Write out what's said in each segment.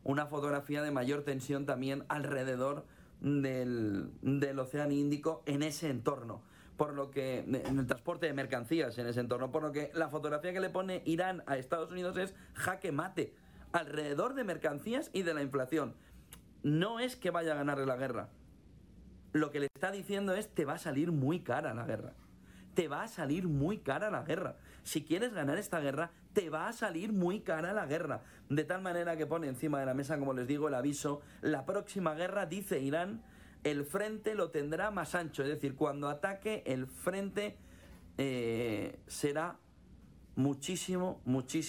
una fotografía de mayor tensión también alrededor del Océano Índico en ese entorno, por lo que en el transporte de mercancías en ese entorno, por lo que la fotografía que le pone Irán a Estados Unidos es jaque mate alrededor de mercancías y de la inflación. No es que vaya a ganarle la guerra, lo que le está diciendo es: te va a salir muy cara la guerra. Te va a salir muy cara la guerra. Si quieres ganar esta guerra, te va a salir muy cara la guerra. De tal manera que pone encima de la mesa, como les digo, el aviso: la próxima guerra, dice Irán, el frente lo tendrá más ancho. Es decir, cuando ataque, el frente será muchísimo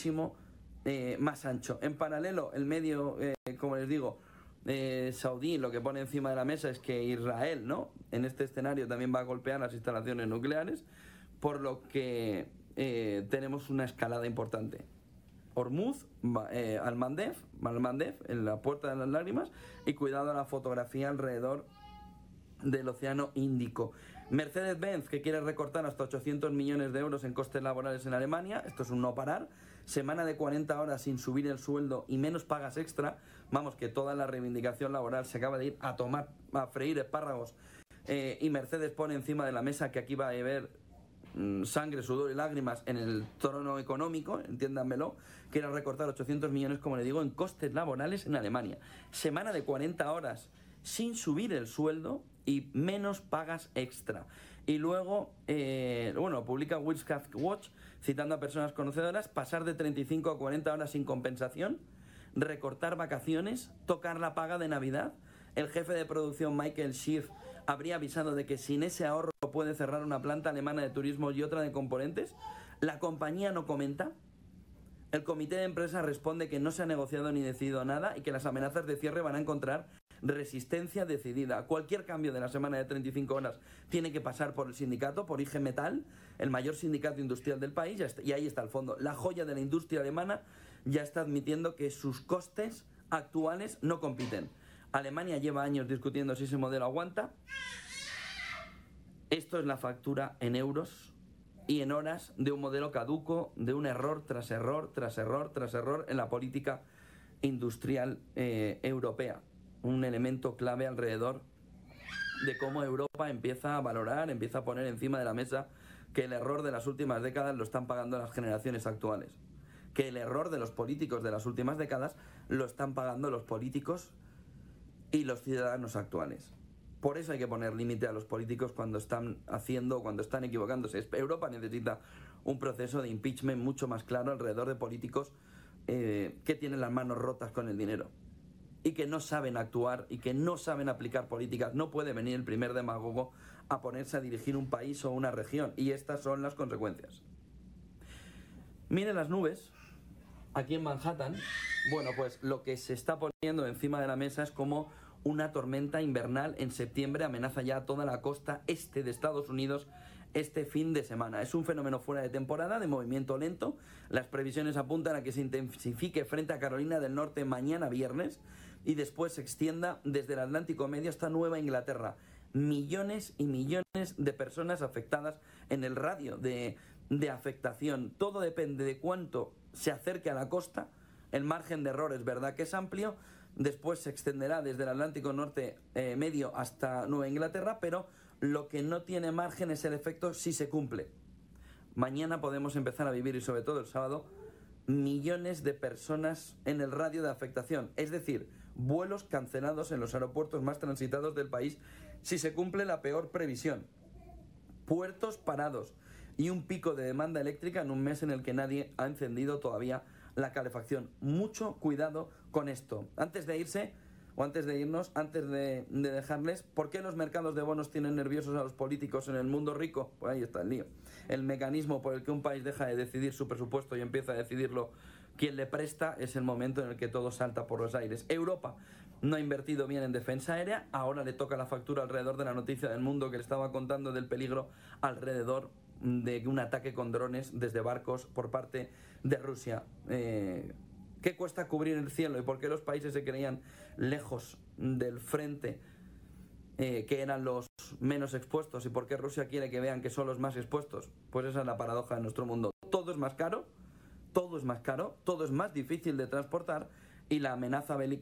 más ancho. En paralelo, el medio, como les digo, saudí, lo que pone encima de la mesa es que Israel, ¿no?, en este escenario también va a golpear las instalaciones nucleares, por lo que tenemos una escalada importante. Hormuz, Al-Mandeb, en la puerta de las lágrimas, y cuidado a la fotografía alrededor del Océano Índico. Mercedes-Benz, que quiere recortar hasta 800 millones de euros en costes laborales en Alemania. Esto es un no parar. Semana de 40 horas sin subir el sueldo y menos pagas extra. Vamos, que toda la reivindicación laboral se acaba de ir a freír espárragos. Y Mercedes pone encima de la mesa que aquí va a haber sangre, sudor y lágrimas en el trono económico, entiéndanmelo. Quiere recortar 800 millones, como le digo, en costes laborales en Alemania. Semana de 40 horas sin subir el sueldo y menos pagas extra. Y luego, publica Wishcraft Watch, citando a personas conocedoras: pasar de 35 a 40 horas sin compensación, recortar vacaciones, tocar la paga de Navidad. El jefe de producción, Michael Schiff, habría avisado de que sin ese ahorro puede cerrar una planta alemana de turismo y otra de componentes. La compañía no comenta. El comité de empresa responde que no se ha negociado ni decidido nada y que las amenazas de cierre van a encontrar resistencia decidida. Cualquier cambio de la semana de 35 horas tiene que pasar por el sindicato, por IG Metall, el mayor sindicato industrial del país, y ahí está el fondo. La joya de la industria alemana ya está admitiendo que sus costes actuales no compiten. Alemania lleva años discutiendo si ese modelo aguanta. Esto es la factura en euros y en horas de un modelo caduco, de un error tras error, tras error, tras error en la política industrial europea. Un elemento clave alrededor de cómo Europa empieza a valorar, empieza a poner encima de la mesa que el error de las últimas décadas lo están pagando las generaciones actuales. Que el error de los políticos de las últimas décadas lo están pagando los políticos y los ciudadanos actuales. Por eso hay que poner límite a los políticos cuando están haciendo, cuando están equivocándose. Europa necesita un proceso de impeachment mucho más claro alrededor de políticos que tienen las manos rotas con el dinero y que no saben actuar y que no saben aplicar políticas. No puede venir el primer demagogo a ponerse a dirigir un país o una región, y estas son las consecuencias. Miren las nubes aquí en Manhattan. Bueno, pues lo que se está poniendo encima de la mesa es como una tormenta invernal en septiembre amenaza ya toda la costa este de Estados Unidos este fin de semana. Es un fenómeno fuera de temporada, de movimiento lento. Las previsiones apuntan a que se intensifique frente a Carolina del Norte mañana viernes y después se extienda desde el Atlántico Medio hasta Nueva Inglaterra. Millones y millones de personas afectadas en el radio de afectación. Todo depende de cuánto se acerque a la costa. El margen de error es verdad que es amplio. Después se extenderá desde el Atlántico Norte Medio hasta Nueva Inglaterra, pero lo que no tiene margen es el efecto si se cumple. Mañana podemos empezar a vivir, y sobre todo el sábado, millones de personas en el radio de afectación. Es decir, vuelos cancelados en los aeropuertos más transitados del país si se cumple la peor previsión. Puertos parados y un pico de demanda eléctrica en un mes en el que nadie ha encendido todavía la calefacción. Mucho cuidado con esto. Antes de irse, o antes de irnos, antes de dejarles, ¿por qué los mercados de bonos tienen nerviosos a los políticos en el mundo rico? Pues ahí está el lío. El mecanismo por el que un país deja de decidir su presupuesto y empieza a decidirlo quien le presta es el momento en el que todo salta por los aires. Europa no ha invertido bien en defensa aérea, ahora le toca la factura alrededor de la noticia del mundo que le estaba contando del peligro alrededor de un ataque con drones desde barcos por parte de Rusia. ¿Qué cuesta cubrir el cielo y por qué los países se creían lejos del frente que eran los menos expuestos y por qué Rusia quiere que vean que son los más expuestos? Pues esa es la paradoja de nuestro mundo. Todo es más caro, todo es más caro, todo es más difícil de transportar y la amenaza bélica